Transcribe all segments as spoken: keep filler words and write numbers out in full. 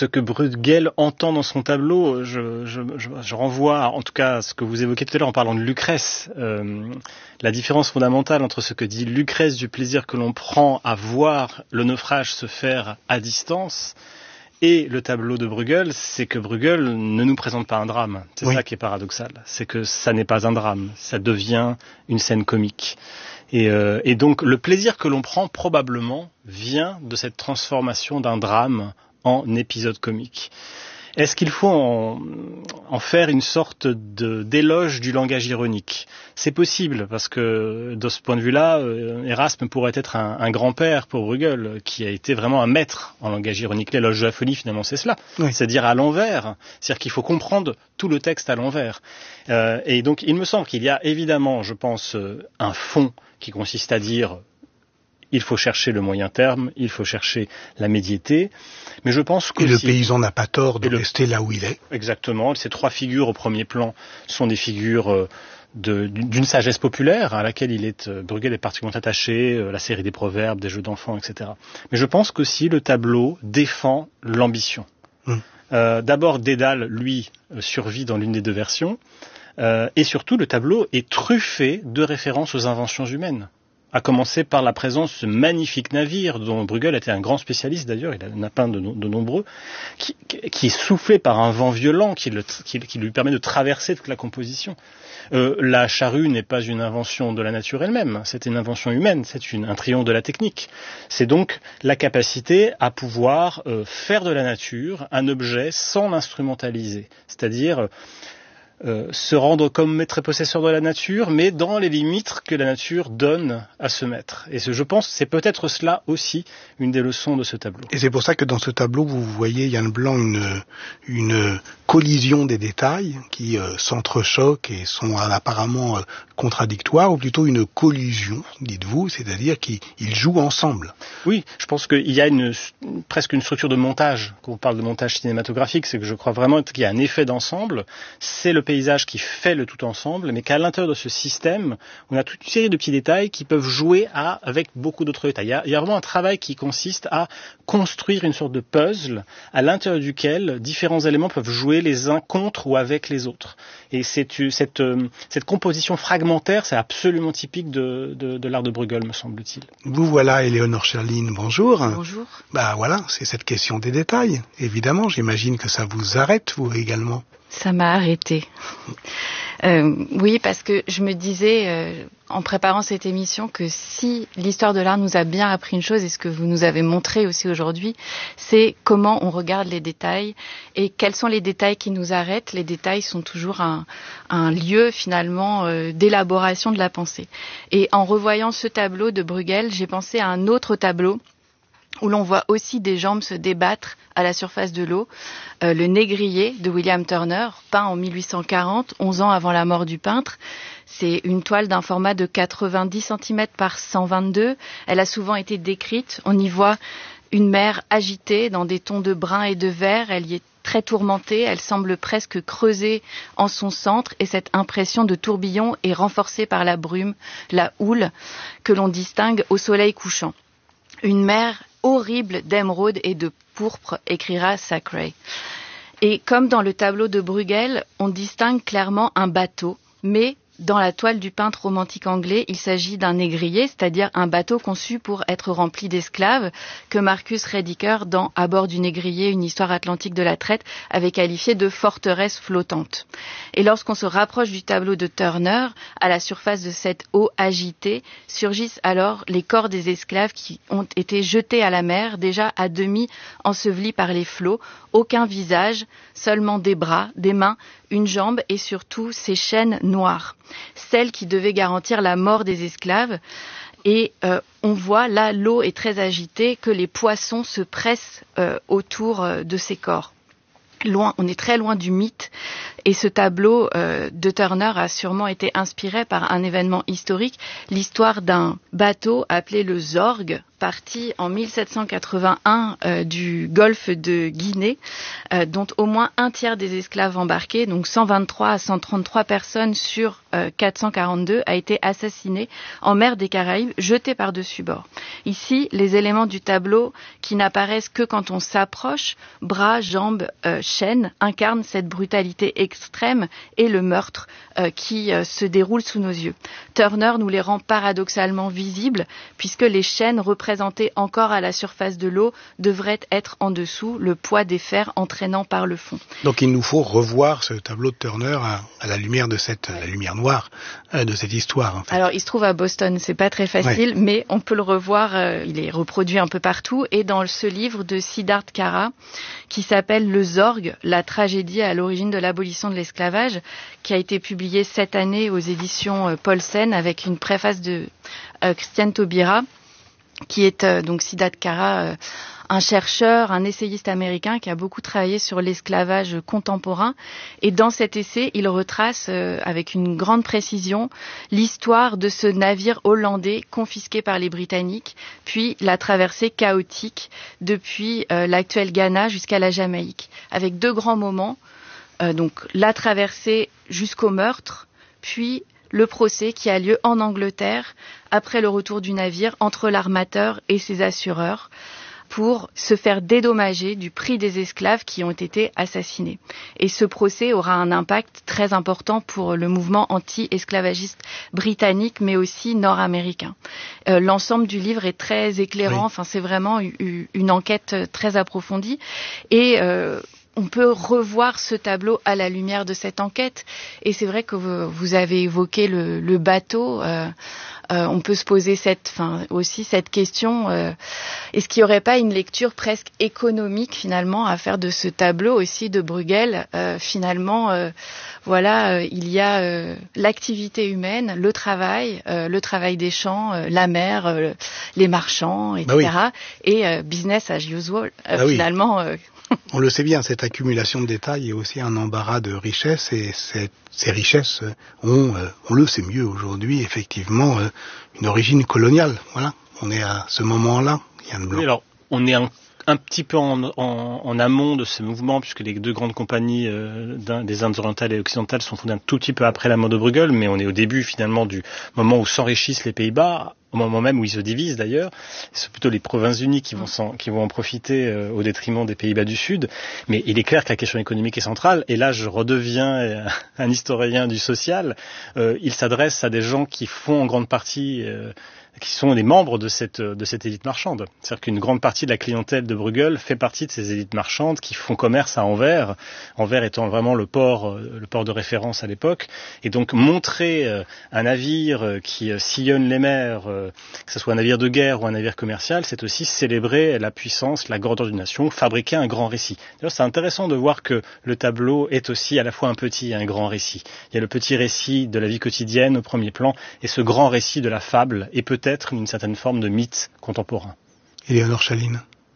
ce que Bruegel entend dans son tableau, je, je, je, je renvoie en tout cas à ce que vous évoquiez tout à l'heure en parlant de Lucrèce. Euh, la différence fondamentale entre ce que dit Lucrèce du plaisir que l'on prend à voir le naufrage se faire à distance et le tableau de Bruegel, c'est que Bruegel ne nous présente pas un drame. C'est oui. ça qui est paradoxal. C'est que ça n'est pas un drame, ça devient une scène comique. Et, euh, et donc le plaisir que l'on prend probablement vient de cette transformation d'un drame en épisode comique. Est-ce qu'il faut en, en faire une sorte de, d'éloge du langage ironique ? C'est possible, parce que de ce point de vue-là, euh, Erasme pourrait être un, un grand-père pour Bruegel, qui a été vraiment un maître en langage ironique. L'éloge de la folie, finalement, c'est cela. Oui. C'est-à-dire à l'envers. C'est-à-dire qu'il faut comprendre tout le texte à l'envers. Euh, et donc, il me semble qu'il y a évidemment, je pense, un fond qui consiste à dire il faut chercher le moyen terme, il faut chercher la médiété, mais je pense que... Et le paysan n'a pas tort de le... rester là où il est. Exactement, ces trois figures au premier plan sont des figures de, d'une sagesse populaire à laquelle il est, Bruegel est particulièrement attaché, la série des proverbes, des jeux d'enfants, et cetera. Mais je pense qu'aussi le tableau défend l'ambition. Hum. Euh, d'abord, Dédale, lui, survit dans l'une des deux versions, euh, et surtout le tableau est truffé de références aux inventions humaines. À commencer par la présence de ce magnifique navire, dont Bruegel était un grand spécialiste d'ailleurs, il en a peint de, no- de nombreux, qui, qui est soufflé par un vent violent qui, le, qui, qui lui permet de traverser toute la composition. Euh, la charrue n'est pas une invention de la nature elle-même, c'est une invention humaine, c'est une, un triomphe de la technique. C'est donc la capacité à pouvoir euh, faire de la nature un objet sans l'instrumentaliser, c'est-à-dire... Euh, se rendre comme maître et possesseur de la nature, mais dans les limites que la nature donne à ce maître. Et ce, je pense que c'est peut-être cela aussi une des leçons de ce tableau. Et c'est pour ça que dans ce tableau, vous voyez, Yann Blanc, une, une collision des détails qui euh, s'entrechoquent et sont apparemment euh, contradictoires, ou plutôt une collusion, dites-vous, c'est-à-dire qu'ils jouent ensemble. Oui, je pense qu'il y a une, presque une structure de montage. Quand on parle de montage cinématographique, c'est que je crois vraiment qu'il y a un effet d'ensemble. C'est le paysage qui fait le tout ensemble, mais qu'à l'intérieur de ce système, on a toute une série de petits détails qui peuvent jouer à, avec beaucoup d'autres détails. Il y a, il y a vraiment un travail qui consiste à construire une sorte de puzzle à l'intérieur duquel différents éléments peuvent jouer les uns contre ou avec les autres. Et c'est, cette, cette composition fragmentaire, c'est absolument typique de, de, de l'art de Bruegel, me semble-t-il. Vous voilà, Éléonore Scherline, bonjour. Bonjour. Bah voilà, c'est cette question des détails. Évidemment, j'imagine que ça vous arrête, vous également. Ça m'a arrêtée. Euh, oui, parce que je me disais, euh, en préparant cette émission, que si l'histoire de l'art nous a bien appris une chose, et ce que vous nous avez montré aussi aujourd'hui, c'est comment on regarde les détails et quels sont les détails qui nous arrêtent. Les détails sont toujours un, un lieu, finalement, euh, d'élaboration de la pensée. Et en revoyant ce tableau de Bruegel, j'ai pensé à un autre tableau où l'on voit aussi des jambes se débattre à la surface de l'eau, euh, le Négrier de William Turner, peint en mille huit cent quarante, onze ans avant la mort du peintre. C'est une toile d'un format de quatre-vingt-dix centimètres par cent vingt-deux. Elle a souvent été décrite. On y voit une mer agitée dans des tons de brun et de vert. Elle y est très tourmentée. Elle semble presque creusée en son centre. Et cette impression de tourbillon est renforcée par la brume, la houle, que l'on distingue au soleil couchant. Une mer horrible d'émeraude et de pourpre, écrira Thackeray. Et comme dans le tableau de Bruegel, on distingue clairement un bateau, mais dans la toile du peintre romantique anglais, il s'agit d'un négrier, c'est-à-dire un bateau conçu pour être rempli d'esclaves, que Marcus Rediker, dans À bord du négrier, une histoire atlantique de la traite, avait qualifié de forteresse flottante. Et lorsqu'on se rapproche du tableau de Turner, à la surface de cette eau agitée, surgissent alors les corps des esclaves qui ont été jetés à la mer, déjà à demi ensevelis par les flots, aucun visage, seulement des bras, des mains, une jambe et surtout ces chaînes noires, celles qui devaient garantir la mort des esclaves. Et euh, on voit, là, l'eau est très agitée, que les poissons se pressent euh, autour euh, de ces corps. Loin, on est très loin du mythe Et ce tableau euh, de Turner a sûrement été inspiré par un événement historique, l'histoire d'un bateau appelé le Zorg, parti en mille sept cent quatre-vingt-un euh, du golfe de Guinée, euh, dont au moins un tiers des esclaves embarqués, donc cent vingt-trois à cent trente-trois personnes sur euh, quatre cent quarante-deux, a été assassiné en mer des Caraïbes, jeté par-dessus bord. Ici, les éléments du tableau qui n'apparaissent que quand on s'approche, bras, jambes, euh, chaînes, incarnent cette brutalité extrême et le meurtre euh, qui euh, se déroule sous nos yeux. Turner nous les rend paradoxalement visibles, puisque les chaînes représentent présenté encore à la surface de l'eau devrait être en dessous, le poids des fers entraînant par le fond. Donc il nous faut revoir ce tableau de Turner à, à la lumière de cette, ouais. la lumière noire euh, de cette histoire. En fait. Alors il se trouve à Boston, c'est pas très facile, ouais. mais on peut le revoir. Euh, il est reproduit un peu partout et dans ce livre de Siddharth Kara qui s'appelle Le Zorg, la tragédie à l'origine de l'abolition de l'esclavage, qui a été publié cette année aux éditions euh, Paulsen avec une préface de euh, Christiane Taubira, qui est euh, donc Siddharth Kara, euh, un chercheur, un essayiste américain qui a beaucoup travaillé sur l'esclavage contemporain. Et dans cet essai, il retrace euh, avec une grande précision l'histoire de ce navire hollandais confisqué par les Britanniques, puis la traversée chaotique depuis euh, l'actuel Ghana jusqu'à la Jamaïque, avec deux grands moments, euh, donc la traversée jusqu'au meurtre, puis le procès qui a lieu en Angleterre après le retour du navire entre l'armateur et ses assureurs pour se faire dédommager du prix des esclaves qui ont été assassinés. Et ce procès aura un impact très important pour le mouvement anti-esclavagiste britannique, mais aussi nord-américain. Euh, l'ensemble du livre est très éclairant, oui. Enfin, c'est vraiment une, une enquête très approfondie. Et euh, on peut revoir ce tableau à la lumière de cette enquête. Et c'est vrai que vous, vous avez évoqué le, le bateau. Euh, euh, on peut se poser cette, enfin, aussi cette question. Euh, est-ce qu'il n'y aurait pas une lecture presque économique finalement à faire de ce tableau aussi de Bruegel? euh, Finalement, euh, voilà, euh, il y a euh, l'activité humaine, le travail, euh, le travail des champs, euh, la mer, euh, les marchands, et cetera. Bah oui. Et euh, business as usual. Euh, bah finalement. Oui. Euh, On le sait bien, cette accumulation de détails est aussi un embarras de richesses et cette, ces richesses ont, euh, on le sait mieux aujourd'hui, effectivement, euh, une origine coloniale. Voilà, on est à ce moment-là, Yann Blanc. Oui, alors, on est un, un petit peu en, en, en amont de ce mouvement, puisque les deux grandes compagnies euh, des Indes orientales et occidentales sont fondées un tout petit peu après la mort de Bruegel, mais on est au début finalement du moment où s'enrichissent les Pays-Bas, au moment même où ils se divisent d'ailleurs. C'est plutôt les Provinces-Unies qui vont, en, qui vont en profiter euh, au détriment des Pays-Bas du Sud. Mais il est clair que la question économique est centrale. Et là, je redeviens euh, un historien du social. Euh, il s'adresse à des gens qui font en grande partie... Euh, qui sont des membres de cette, de cette élite marchande. C'est-à-dire qu'une grande partie de la clientèle de Bruegel fait partie de ces élites marchandes qui font commerce à Anvers, Anvers étant vraiment le port, le port de référence à l'époque. Et donc montrer un navire qui sillonne les mers, que ce soit un navire de guerre ou un navire commercial, c'est aussi célébrer la puissance, la grandeur d'une nation, fabriquer un grand récit. D'ailleurs, c'est intéressant de voir que le tableau est aussi à la fois un petit et un grand récit. Il y a le petit récit de la vie quotidienne au premier plan et ce grand récit de la fable et peut peut-être une certaine forme de mythe contemporain. Éléonore Chaline.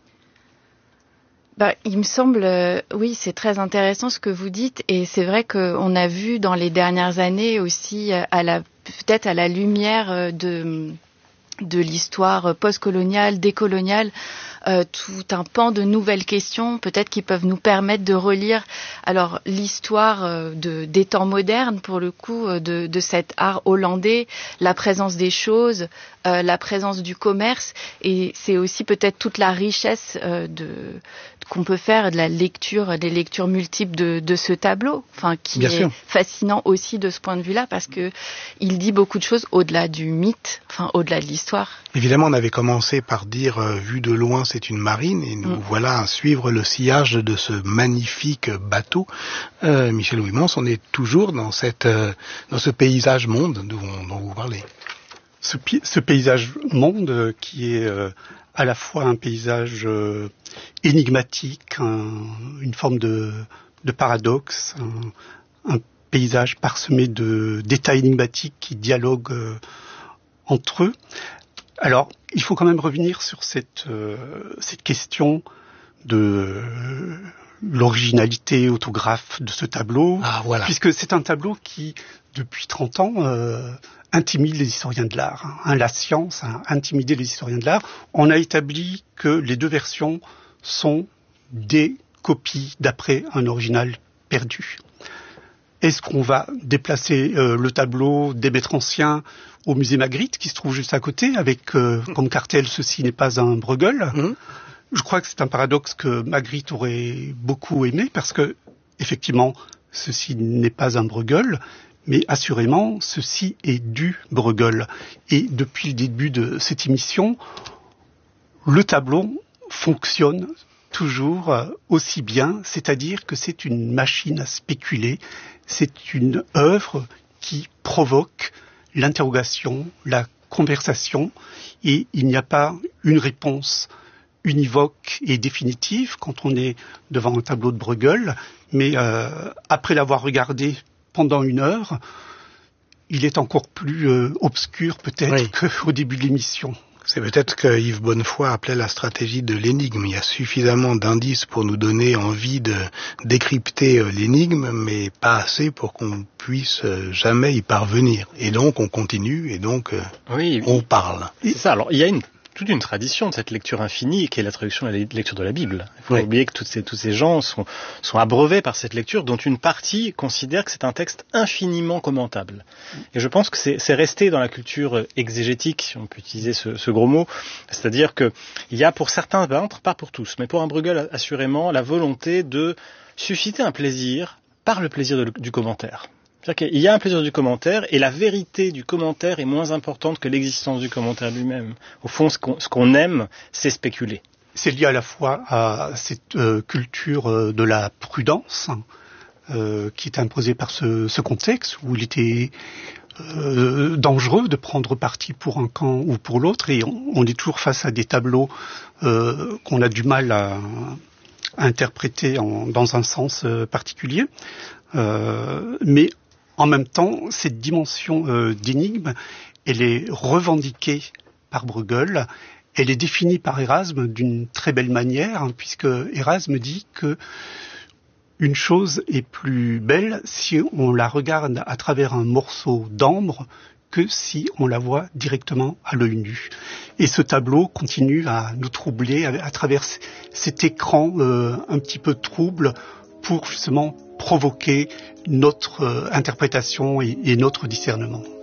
Bah, il me semble, euh, oui, c'est très intéressant ce que vous dites, et c'est vrai qu'on a vu dans les dernières années aussi, à la, peut-être à la lumière de, de l'histoire postcoloniale, décoloniale, Euh, tout un pan de nouvelles questions, peut-être qui peuvent nous permettre de relire alors l'histoire euh, de, des temps modernes, pour le coup, euh, de, de cet art hollandais, la présence des choses, euh, la présence du commerce, et c'est aussi peut-être toute la richesse euh, de, qu'on peut faire de la lecture, des lectures multiples de, de ce tableau, enfin qui Bien est sûr. fascinant aussi de ce point de vue-là, parce que il dit beaucoup de choses au-delà du mythe, enfin au-delà de l'histoire. Évidemment, on avait commencé par dire euh, vu de loin, c'est une marine, et nous mmh. voilà à suivre le sillage de ce magnifique bateau. Euh, Michel Ouimans, on est toujours dans cette, euh, dans ce paysage monde dont, dont vous parlez. Ce, ce paysage monde euh, qui est euh, à la fois un paysage euh, énigmatique, un, une forme de, de paradoxe, un, un paysage parsemé de d'états énigmatiques qui dialoguent euh, entre eux. Alors, il faut quand même revenir sur cette, euh, cette question de euh, l'originalité autographe de ce tableau, ah, voilà. puisque c'est un tableau qui, depuis trente ans, euh, intimide les historiens de l'art. Hein. La science a intimidé les historiens de l'art. On a établi que les deux versions sont des copies d'après un original perdu. Est-ce qu'on va déplacer euh, le tableau des maîtres anciens au musée Magritte, qui se trouve juste à côté, avec euh, comme cartel « Ceci n'est pas un Bruegel ». Mmh. Je crois que c'est un paradoxe que Magritte aurait beaucoup aimé, parce que, effectivement, ceci n'est pas un Bruegel, mais assurément, ceci est du Bruegel. Et depuis le début de cette émission, le tableau fonctionne toujours aussi bien, c'est-à-dire que c'est une machine à spéculer, c'est une œuvre qui provoque l'interrogation, la conversation, et il n'y a pas une réponse univoque et définitive quand on est devant un tableau de Bruegel, mais euh, après l'avoir regardé pendant une heure, il est encore plus euh, obscur peut-être oui. qu'au début de l'émission. C'est peut-être que Yves Bonnefoy appelait la stratégie de l'énigme. Il y a suffisamment d'indices pour nous donner envie de décrypter l'énigme, mais pas assez pour qu'on puisse jamais y parvenir. Et donc on continue, et donc oui, on parle. C'est ça. Alors il y a une toute une tradition de cette lecture infinie qui est la traduction et la lecture de la Bible. Il faut oui. oublier que toutes ces, tous ces gens sont, sont abreuvés par cette lecture, dont une partie considère que c'est un texte infiniment commentable. Et je pense que c'est, c'est resté dans la culture exégétique, si on peut utiliser ce, ce gros mot, c'est-à-dire que il y a pour certains peintres, pas pour tous, mais pour un Bruegel assurément, la volonté de susciter un plaisir par le plaisir de, du commentaire. C'est-à-dire qu'il y a un plaisir du commentaire et la vérité du commentaire est moins importante que l'existence du commentaire lui-même. Au fond, ce qu'on, ce qu'on aime, c'est spéculer. C'est lié à la fois à cette euh, culture euh, de la prudence euh, qui est imposée par ce, ce contexte où il était euh, dangereux de prendre parti pour un camp ou pour l'autre, et on, on est toujours face à des tableaux euh, qu'on a du mal à, à interpréter en, dans un sens euh, particulier. Euh, mais en même temps, cette dimension euh, d'énigme, elle est revendiquée par Bruegel, elle est définie par Erasme d'une très belle manière, hein, puisque Erasme dit que une chose est plus belle si on la regarde à travers un morceau d'ambre que si on la voit directement à l'œil nu. Et ce tableau continue à nous troubler à, à travers c- cet écran euh, un petit peu trouble pour justement provoquer notre euh, interprétation et, et notre discernement.